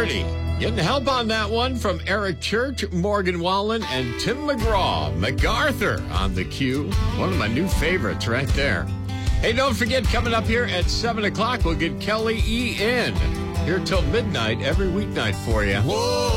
6:30. Getting help on that one from Eric Church, Morgan Wallen, and Tim McGraw. MacArthur on the cue. One of my new favorites right there. Hey, don't forget, coming up here at 7 o'clock, we'll get Kelly E. in. Here till midnight every weeknight for you. Whoa!